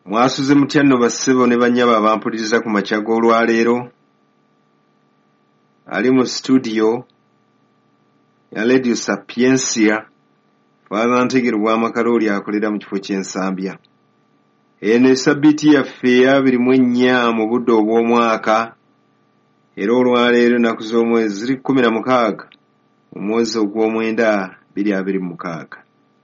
Mwasuze mutya nno bassebo ne bannyaba abampuliriza ku makya g'olwaleero. Ali mu studio ya Radio Sapiensia, Father Ntegerwa Amakarooli akolera mu kifo ky'Ensambya. Eno essabbiiti yaffe eya 24 mu budde obw'omwaka, era olwaleero ennaku z'omwezi ziri 16 mu mwezi ogw'omwenda 2026.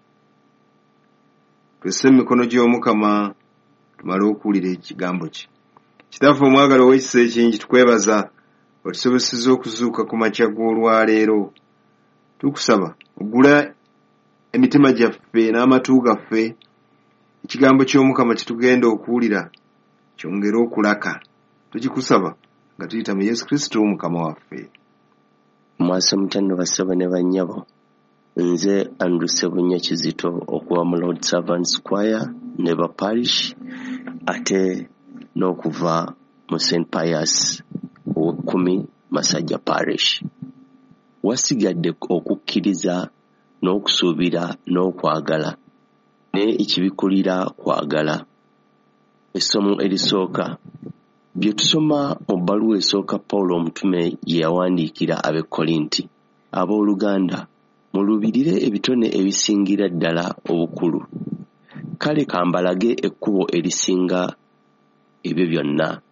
Twesse mu mikono gy'Omukama tumale okuwulira ekigambo kye. Kitaffe omwagala ow'ekisa ekingi, tukwebaza otusobosezza okuzuuka ku makya g'olwaleero. Tukusaba ogula emitima gyaffe n'amatu gaffe, ekigambo ky'Omukama kye tugenda okuwulira kyongere okulaka. Tukikusaba nga tuyita mu Yesu Kristo Mukama waffe. Mwase mutendo bassebo ne bannyabo, nze Andrew Ssebunya Kizito okuva mu Lord Servants Choir ne ba parish, ate n'okuva mu St. Pius ow'Ekkumi Masajja parish. Wasigadde okukkiriza n'okusuubira n'okwagala, ne ekibikulira kwagala. Essomo erisooka bye tusoma mu bbaluwa esooka Pawulo omutume ye yawandiikira ab'e Korinti. Abooluganda, mulubirire ebitone ebisingira ddala obukulu. Kale kambalage ekkubo erisinga ebyo byonna.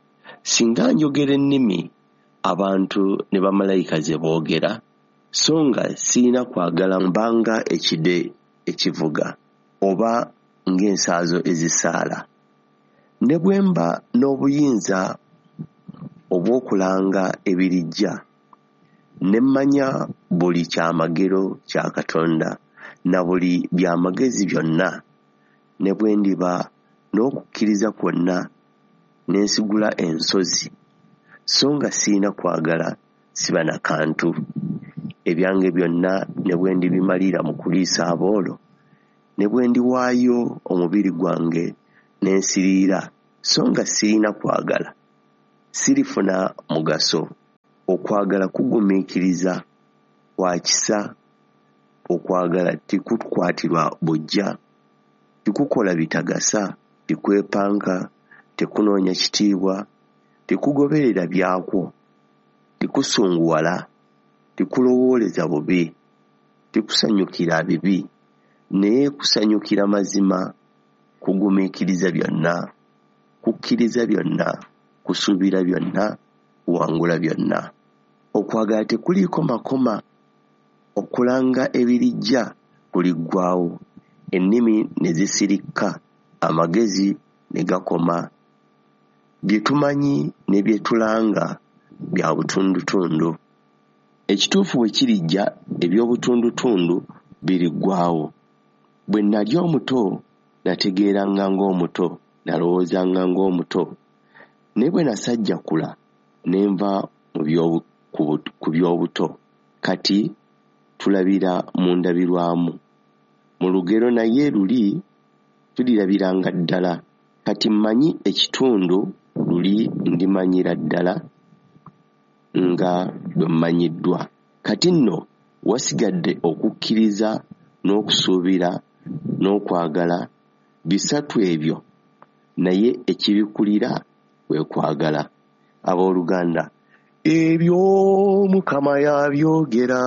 Singa njogera ennimi abantu ne bamalayika ze boogera, so nga sirina kwagala mbanga ekide ekivuga, oba ng'ensaazo ezisaala. Ne bwe mba n'obuyinza obw'okulanga ebirijja, ne mmanya buli kyamagero kya Katonda na buli by'amagezi byonna, ne bwe ndiba n'okukkiriza kwonna, ne nsigula ensozi, so nga sirina kwagala siba na kantu. Ebyange byonna ne bwe ndibimalira mu kuliisa aboolo, ne bwe ndiwaayo omubiri gwange ne nsiriira, so nga sirina kwagala sirifuna mugaso. Okwagala kugumiikiriza, kwa kisa. Okwagala tikukwatirwa bujja, tikukola bitagasa, tikwepanka, tekunoonya kitiibwa, tikugoberera byakwo, tikusunguwala, tikulowooleza bubi, tikusanyukira bibi, naye kusanyukira mazima. Kugumiikiriza byonna, kukkiriza byonna, kusuubira byonna, kuwangula byonna. Okwagala tekuliiko makoma. Okulanga ebirijja kuliggwaawo, ennimi ne zisirikka, amagezi ne gakoma. Bye tumanyi ne bye tulanga bya butundutundu. Ekituufu bwe kirijja, eby'obutundutundu biriggwaawo. Bwe nali omuto nategeeranga ng'omuto, nalowoozanga ng'omuto, naye bwe nasajjakula ne nva ku by'obuto. Kati tulabira mu ndabirwamu. Mu lugero naye luli tulirabiranga ddala. Kati mmanyi ekitundu, luli ndimanyira ddala nga bwe mmanyiddwa. Kati nno wasigadde okukkiriza n'okusuubira n'okwagala, bisatu ebyo, naye ekibikulira kwe kwagala. Abooluganda, ebyo Mukama yabyogera.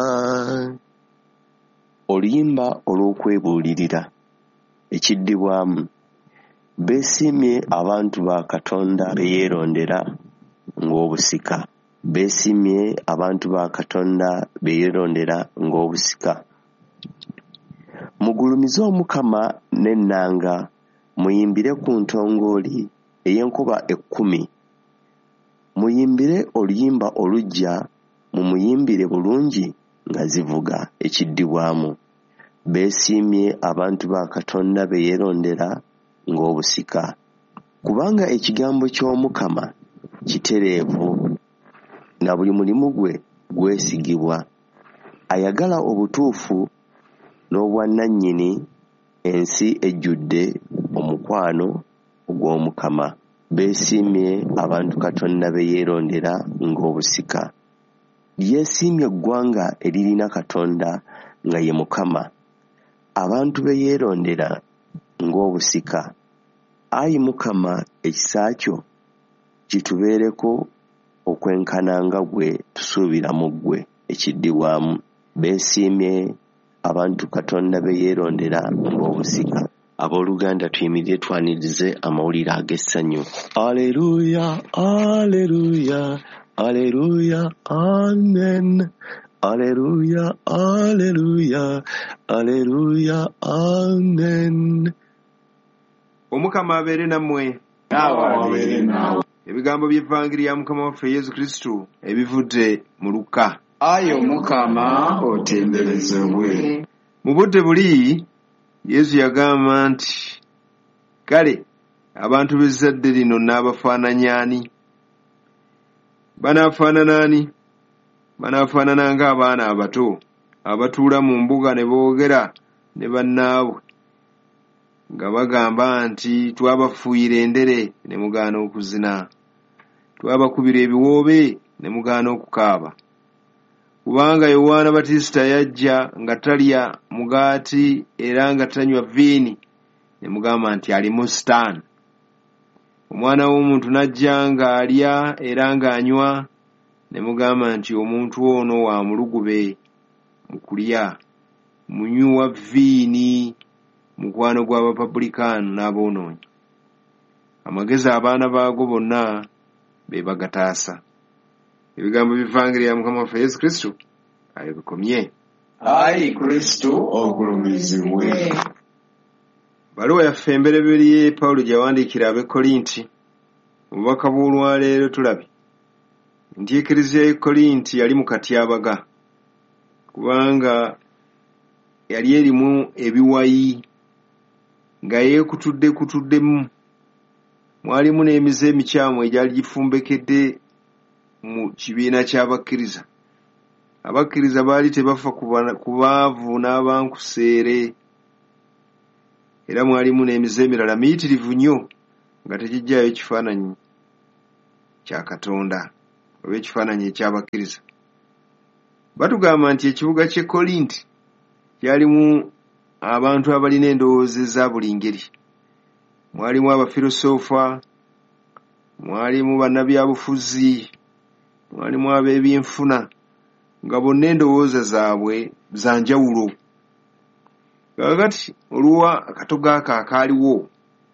Oluyimba olw'okwebuulirira. Ekiddibwamu. Beesiimye abantu ba Katonda be yeerondera ng'obusika. Beesiimye abantu ba Katonda be yeerondera ng'obusika. Mugulumize Omukama n'ennanga, muyimbire ku ntongooli ey'enkuba 10. Muyimbire oluyimba oluggya, mumuyimbire bulungi nga zivuga. Ekiddibwamu. Beesiimye abantu ba Katonda be yeerondera ng'obusika. Kubanga ekigambo ky'Omukama kitereevu, na buli mulimu gwe gwesigibwa. Ayagala obutuufu n'obwannannyini, ensi ejjudde omukwano ogw'Omukama. Beesiimye abantu Katonda be yeerondera ng'obusika. Lyesiimye eggwanga eririna Katonda nga ye Mukama. Abantu be yeerondera ng'obusika. Ayi Mukama, ekisa kyo kitubeereko okwenkananga gwe tusuubira mu ggwe ekiddibwamu. Beesiimye abantu Katonda be yeerondera ng'obusika. Abooluganda tuyimirire twanirize amawulire ag'essanyu. Aleluya, aleluya, aleluya, amen. Aleluya, aleluya, aleluya, amen. Omukama abeere nammwe. Abeere naawe. Ebigambo by'Evangiri ya Mukama waffe Yesu Kristo ebivudde mu Luka. Ayi Omukama otenderezebwe. Mu budde buli Yesu yagamba nti, kale abantu b'ezzadde lino n'abafaananya ani? Banaafaanana ani? Banaafaanana ng'abaana abato abatuula mu mbuga ne boogera ne bannaabwe nga bagamba nti twabafuuyira endere ne mugaana okuzina, twabakubira ebiwoobe ne mugaana okukaaba. Kubanga Yowaana Batisita yajja nga talya mugaati era nga tanywa viini, ne mugamba nti alimu sitaani. Omwana w'omuntu n'ajja ng'alya era ng'anywa, ne mugamba nti omuntu ono wa mulugube mu kulya, munywa viini, mukwano gw'Abapabulikaani n'aboonoonyi. Amagezi abaana baago bonna be bagataasa. Ebigambo by'Evangiri ya Mukama waffe Yesu Kristo ayo bikomye. Ayi Kristo ogulumizibwe. Baluwa yaffe embereberye Pawulo gye yawandiikira ab'e Kolinti, mu bubaka bw'olwaleero tulabye nti Eklezia y'e Kolinti yali mu katyabaga, kubanga yali erimu ebiwayi nga yeekutuddekutuddemu. Mwalimu n'emize emikyamu egyali gifumbekedde mu kibiina ky'abakkiriza. Abakkiriza baali tebafa ku baavu n'abankuseere, era mwalimu n'emize emirala miyitirivu nnyo nga tegijjaayo kifaananyi kya Katonda oba ekifaananyi eky'abakkiriza. Batugamba nti ekibuga ky'e Kolinti kyalimu abantu abalina endowooza eza buli ngeri. Mwalimu abafirosoofa, mwalimu bannabyabufuzi, mwalimu ab'ebyenfuna, nga bonna endowooza zaabwe za njawulo. Kaakati olwa akatogo ako akaaliwo,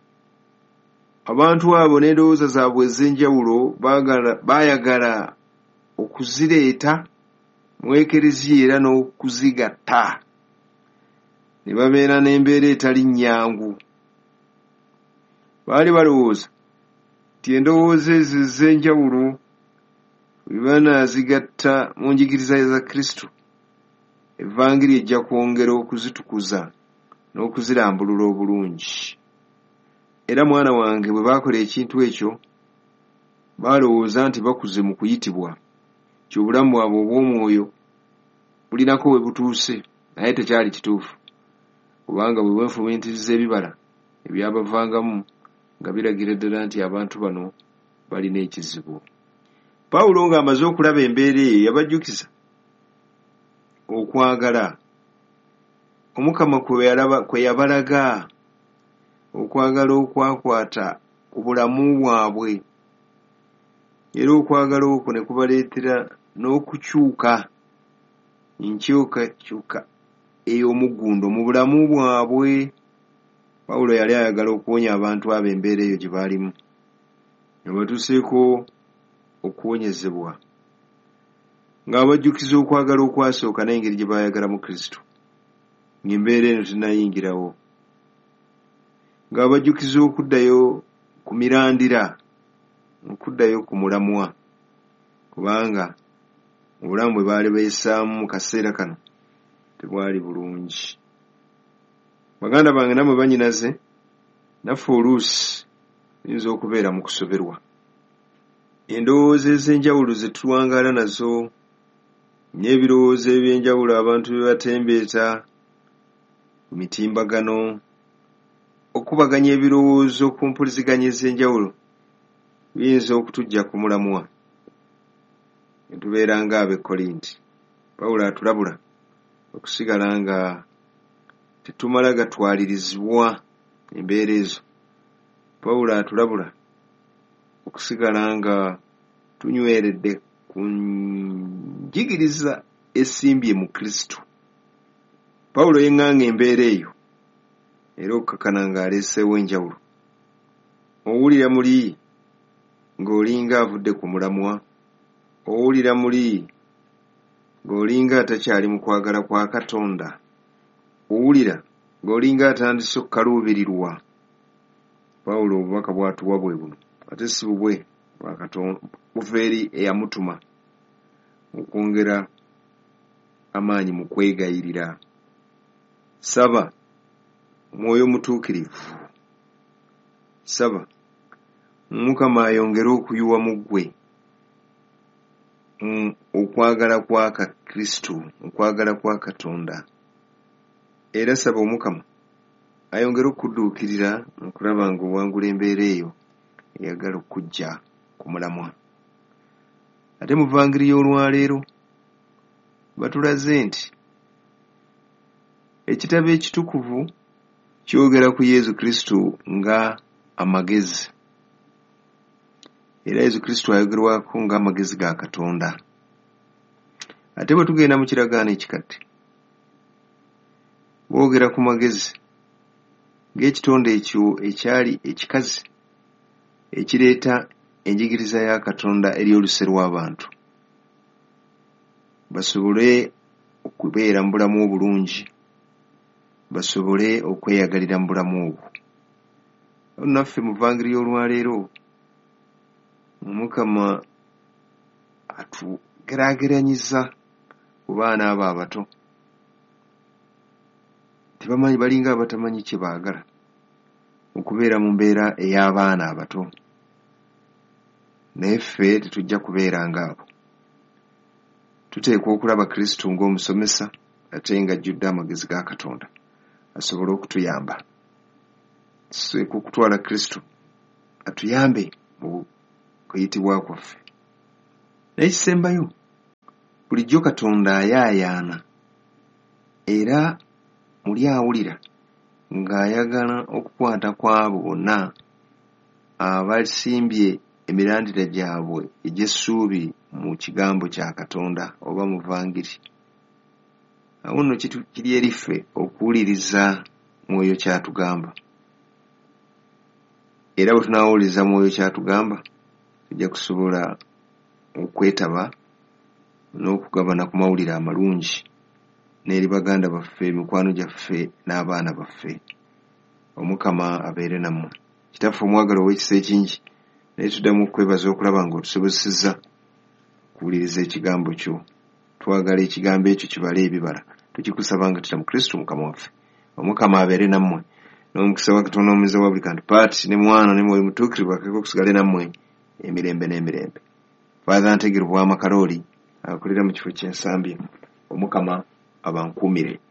abantu abo n'endowooza zaabwe ez'enjawulo baayagala okuzireeta mu Eklezia era n'okuzigatta, ne babeera n'embeera etali nnyangu. Baali balowooza nti endowooza ezo ez'enjawulo bwe banaazigatta mu njigiriza za Kristo, Evangiri ejja kwongera okuzitukuza n'okuzirambulula obulungi. Era mwana wange, bwe baakola ekintu ekyo, baalowooza nti bakuze mu kuyitibwa, ky'obulamu bwabwe obw'omwoyo bulinako we butuuse, naye tekyali kituufu, kubanga bwe bwenfumiitiriza ebibala ebyabavangamu nga biragira ddala nti abantu bano balina ekizibu. Pawulo ng'amaze okulaba embeera eyo yabajjukiza okwagala Omukama kwe yabalaga, okwagala okwakwata ku bulamu bwabwe, era okwagala okwo ne kubaleetera n'okukyuka enkyukakyuka ey'omuggundo mu bulamu bwabwe. Pawulo yali ayagala okuwonya abantu abo embeera eyo gye baalimu, nga batuuseeko okuwonyezebwa, ng'abajjukiza okwagala okwasooka n'engeri gye baayagalamu Kristo, ng'embeera eno tennayingirawo, ng'abajjukiza okuddayo ku mirandira, okuddayo ku mulamwa, kubanga obulamu bwe baali beeyisaamu mu kaseera kano tebwali bulungi. Baganda bange, nammwe bannyinaze, naffe oluusi tuyinza okubeera mu kusoberwa. Endowooza ez'enjawulo ze tuwangaala nazo, n'ebirowoozo eby'enjawulo abantu bye batembeeta ku mitimbagano, okubaganya ebirowoozo ku mpuliziganya ez'enjawulo, biyinza okutujja ku mulamwa ne tubeera ng'ab'e Kolinti. Pawulo atulabula okusigala nga tetumala gatwalirizibwa embeera ezo, Pawulo atulabula okusigala nga tunyweredde ku njigiriza esimbye mu Kristo. Pawulo yeŋŋanga embeera eyo era okukakana ng'aleeseewo enjawulo. Owulira muli ng'olinga avudde ku mulamwa, owulira muli ng'olinga atakyali mu kwagala kwa Katonda, owulira ng'olinga atandise okukaluubirirwa. Pawulo obubaka bw'atuwa bwe buno, ate si bubwe bwa Katonda, buva eri eyamutuma okwongera amaanyi mu kwegayirira. Saba Mwoyo Mutuukirivu, saba Mukama ayongere okuyuwa mu ggwe okwagala kwa Kristo, okwagala kwa Katonda. Era saba Omukama ayongere okudduukirira okulaba ng'owangula embeera eyo eyagala okujja ku mulamwa. Ate mu vangiri y'olwaleero batulaze nti ekitabo ekitukuvu kyogera ku Yesu Kristo nga amagezi. Era Yesu Kristo ayogerwako nga amagezi ga Katonda. Ate bwe tugenda mu kiragaano ekikadde boogera ku magezi ng'ekitonde ekyo ekyali ekikazi ekireeta enjigiriza ya Katonda eri oluse lw'abantu basobole okubeera mu bulamu obulungi, basobole okweyagalira mu bulamu obwo. Naffe mu vangiri y'olwaleero Omukama atugeraageranyiza ku baana abo abato. Tebamanyi, balinga abatamanyi kye baagala okubeera mu mbeera ey'abaana abato. Naye ffe tetujja kubeera ngaabo. Tuteekwa okulaba Kristo ng'omusomesa ate ng'ajjudde amagezi ga Katonda asobole okutuyamba. Tuteekwa okutwala Kristo atuyambe mu kuyitibwa kwaffe. Naye kisembayo, bulijjo Katonda ayaayaana era muli awulira ng'ayagala okukwata kw'abo bonna abasimbye emirandira gyabwe egy'essuubi mu kigambo kya Katonda oba mu vangiri. Awo nno kiri eriffe okuwuliriza Mwoyo kyatugamba. Era bwe tunaawuliriza Mwoyo kyatugamba tujja kusobola okwetaba n'okugabana ku mawulire amalungi n'eri baganda baffe, mikwano gyaffe n'abaana baffe. Omukama abeere nammwe. Kitaffe omwagala ow'ekisa ekingi, naye tuddamu okwebaza okulaba ng'otusobozesezza okuwuliriza ekigambo kyo. Twagala ekigambo ekyo kibale ebibala. Tukikusaba nga tutya mu Kristo Mukama waffe. Omukama abeere nammwe. N'omukisa wa Katonda omuliza wa buli kantu Paati ne Mwana ne Mwoyo Mutuukirivu akeeko okusigale nammwe emirembe n'emirembe. Father Ntegeru bw'Amakalooli akolera mu kifo ky'ensambi. Omukama abankuumire.